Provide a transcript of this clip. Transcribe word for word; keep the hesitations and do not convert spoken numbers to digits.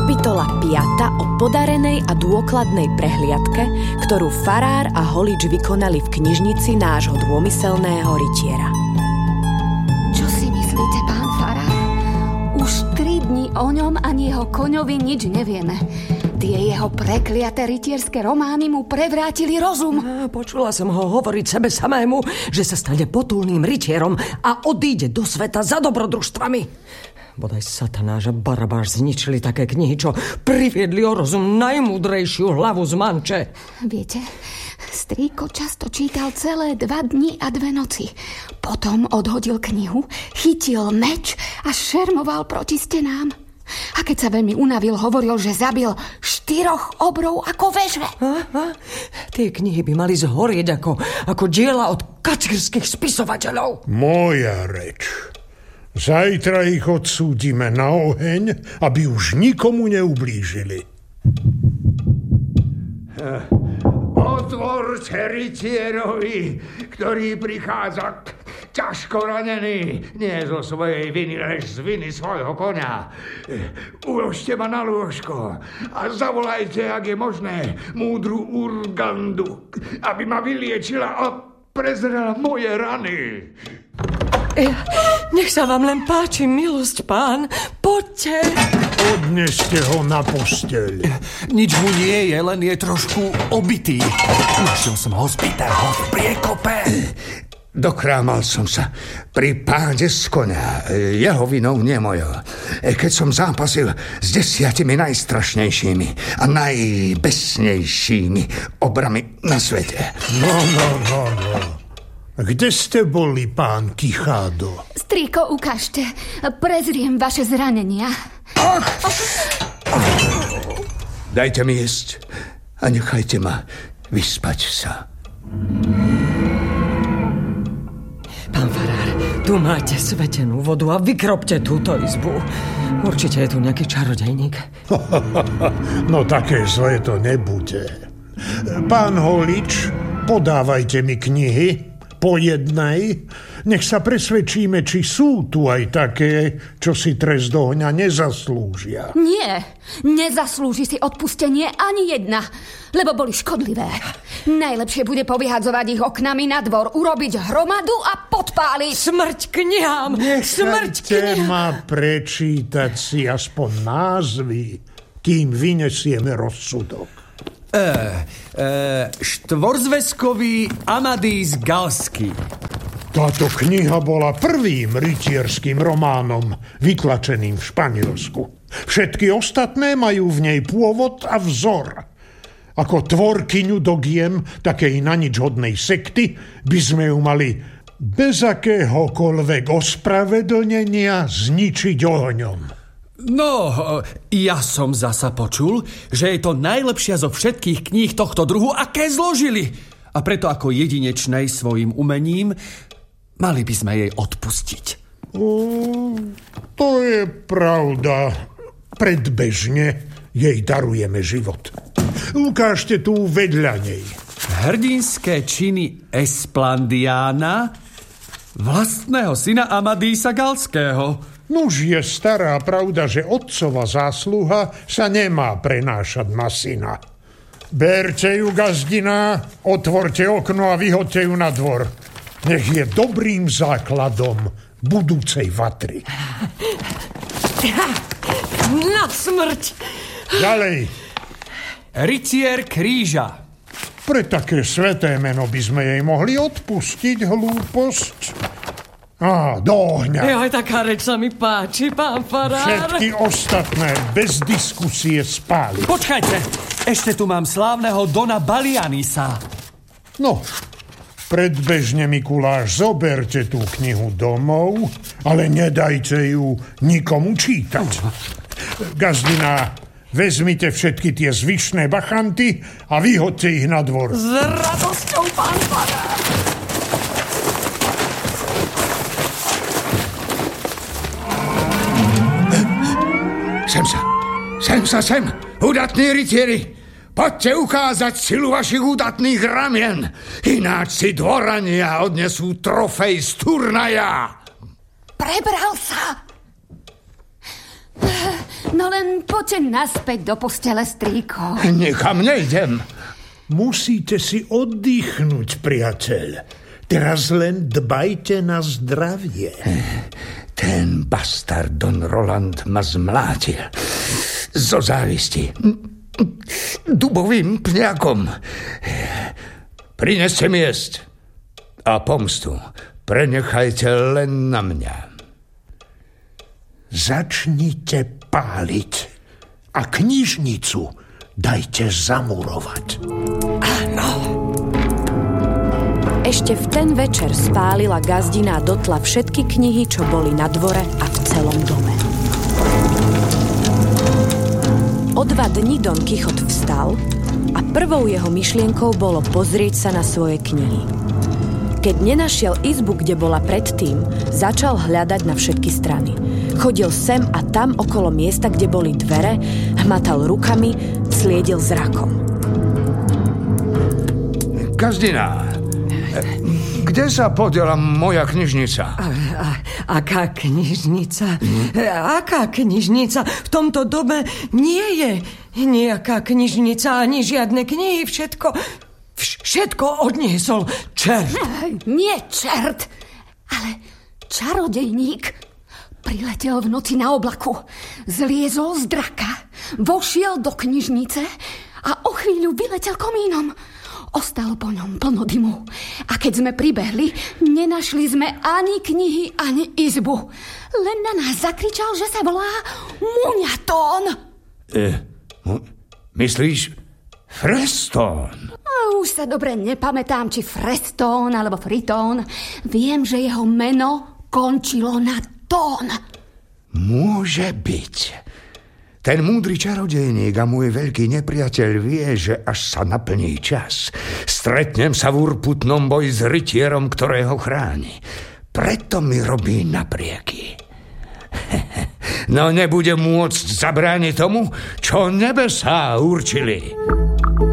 Kapitola piata o podarenej a dôkladnej prehliadke, ktorú farár a holič vykonali v knižnici nášho dômyselného rytiera. Čo si myslíte, pán farár? Už tri dni o ňom ani jeho koňovi nič nevieme. Tie jeho prekliaté rytierské romány mu prevrátili rozum. Počula som ho hovoriť sebe samému, že sa stane potulným rytierom a odíde do sveta za dobrodružstvami. Bodaj Satanáš a Barabáš zničili také knihy, čo priviedli o rozum najmúdrejšiu hlavu z Manče. Viete, strýko často čítal celé dva dni a dve noci. Potom odhodil knihu, chytil meč a šermoval proti stenám. A keď sa veľmi unavil, hovoril, že zabil štyroch obrov ako veže. Aha, tie knihy by mali zhorieť ako, ako diela od kacírskych spisovateľov. Moja reč. Zajtra ich odsúdime na oheň, aby už nikomu neublížili. Otvorte rytierovi, ktorý prichádza ťažko ranený, nie zo svojej viny, lež z viny svojho koňa. Uložte ma na lôžko a zavolajte, ak je možné, múdru Urgandu, aby ma vyliečila a prezrela moje rany. Ja, nech sa vám len páči, milosť, pán. Poďte. Odneste ho na posteľ. Nič mu nie je, len je trošku obitý. Našiel som ho zbitého v priekope. Dokrámal som sa pri páde z koňa. Jeho vinou, nie mojou. Keď som zápasil s desiatimi najstrašnejšími a najbesnejšími obrami na svete. No, no, no, no. Kde ste boli, pán Kichádo? Strýko, ukážte. Prezriem vaše zranenia. Ach! Dajte mi jesť a nechajte ma vyspať sa. Pán farár, tu máte svetenú vodu a vykropte túto izbu. Určite je tu nejaký čarodejník. No také zlé to nebude. Pán holič, podávajte mi knihy. Po jednej, nech sa presvedčíme, či sú tu aj také, čo si trest ohňa nezaslúžia. Nie, nezaslúži si odpustenie ani jedna, lebo boli škodlivé. Najlepšie bude povyhadzovať ich oknami na dvor, urobiť hromadu a podpáliť. Smrť knihám! Smrť knihám! ma prečítať si aspoň názvy, kým vynesieme rozsudok. E, e, štvorzväzkový Amadís Galský. Táto kniha bola prvým rytierským románom vytlačeným v Španielsku. Všetky ostatné majú v nej pôvod a vzor. Ako tvorkyňu dogiem takej naničhodnej sekty by sme ju mali bez akéhokoľvek ospravedlnenia zničiť ohňom. No, ja som zasa počul, že je to najlepšia zo všetkých kníh tohto druhu, aké zložili. A preto ako jedinečnej svojim umením mali by sme jej odpustiť. O, to je pravda. Predbežne jej darujeme život. Ukážte tu vedľa nej. Hrdinské činy Esplandiána, vlastného syna Amadísa Galského. Nuž je stará pravda, že otcova zásluha sa nemá prenášať na syna. Berte ju, gazdina, otvorte okno a vyhoďte ju na dvor. Nech je dobrým základom budúcej vatry. Na smrť! Ďalej. Rytier kríža. Pre také sveté meno by sme jej mohli odpustiť hlúposť. Á, do ohňa. Joj, taká reč sa mi páči, pán farár. Všetky ostatné bez diskusie spáli. Počkajte, ešte tu mám slávneho Dona Balianisa. No, predbežne, Mikuláš, zoberte tú knihu domov, ale nedajte ju nikomu čítať. Gazdina, vezmite všetky tie zvyšné bachanty a vyhoďte ich na dvor. S radosťou, pán farár. Sem sa, sem sa, sem, udatní rytieri. Poďte ukázať silu vašich udatných ramien, ináč si dvorania odnesú trofej z turnaja. Prebral sa. No len poďte naspäť do postele, strýko. Nikam nejdem. Musíte si oddychnúť, priateľ. Teraz len dbajte na zdravie. Ten bastard Don Roland ma zmlátil. Zo závisti. Dubovým pňakom. Prineste mi jesť. A pomstu prenechajte len na mňa. Začnite páliť a knižnicu dajte zamurovať. Áno. Ešte v ten večer spálila gazdina a dotla všetky knihy, čo boli na dvore a v celom dome. O dva dni Don Kichot vstal a prvou jeho myšlienkou bolo pozrieť sa na svoje knihy. Keď nenašiel izbu, kde bola predtým, začal hľadať na všetky strany. Chodil sem a tam okolo miesta, kde boli dvere, hmatal rukami, sliedil zrakom. Gazdina, kde sa podiela moja knižnica? A, a, aká knižnica? Aká knižnica? V tomto dobe nie je nejaká knižnica, ani žiadne knihy, všetko... Všetko odniesol čert. Nie čert, ale čarodejník. Priletel v noci na oblaku, zliezol z draka, vošiel do knižnice a o chvíľu vyletel komínom. Ostalo po ňom plno dymu. A keď sme pribehli, nenašli sme ani knihy, ani izbu. Len na nás zakričal, že sa volá Muňatón. E, myslíš Freston? A už sa dobre nepamätám, či Freston alebo Fritón. Viem, že jeho meno končilo na tón. Môže byť. Ten múdry čarodejník a môj veľký nepriateľ vie, že až sa naplní čas, stretnem sa v urputnom boji s rytierom, ktorého chráni. Preto mi robí naprieky. No nebudem môcť zabrániť tomu, čo nebesá určili.